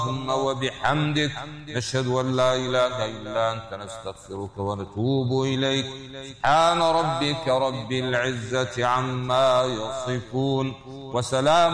وبحمدك، نشهد أن لا إله إلا أنت، نستغفرك ونتوب إليك. سبحان ربك رب العزة عما يصفون، وسلام